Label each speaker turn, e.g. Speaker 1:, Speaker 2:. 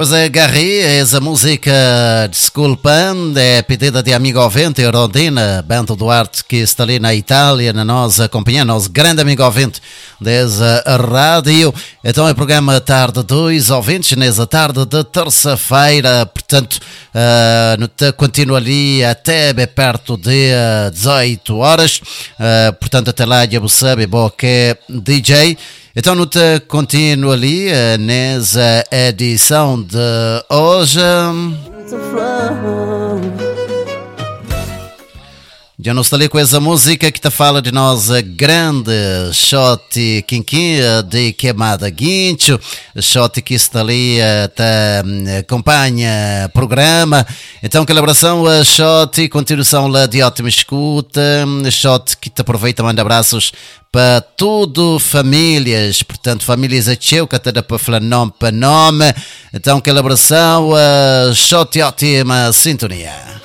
Speaker 1: Pois é, Garri, essa música, desculpando, é pedida de amigo ouvinte, Rondina Bento Duarte, que está ali na Itália, na nossa companhia, nosso grande amigo ouvinte dessa rádio. Então é o programa Tarde 2 ouvintes, nessa tarde de terça-feira, portanto, continua ali até bem perto de 18 horas, portanto até lá já você sabe, bom que é DJ. Então, no te continuo ali nessa edição de hoje. Já não está ali com essa música que te fala de nossa grande Shot Quinquim de Queimada Guincho, Shot que está ali, te acompanha programa. Então, celebração a Shot, continuação lá de ótima escuta, Shot que te aproveita, manda abraços para tudo, famílias, portanto, famílias a teu, que até dá para falar nome para nome. Então, celebração a Shot, ótima sintonia.